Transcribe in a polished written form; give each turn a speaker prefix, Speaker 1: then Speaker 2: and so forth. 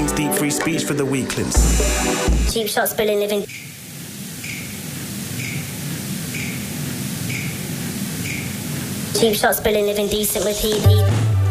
Speaker 1: means deep free speech for the weaklings.
Speaker 2: Cheap shots, spilling, living. Cheap shots, spilling, living decent with heat.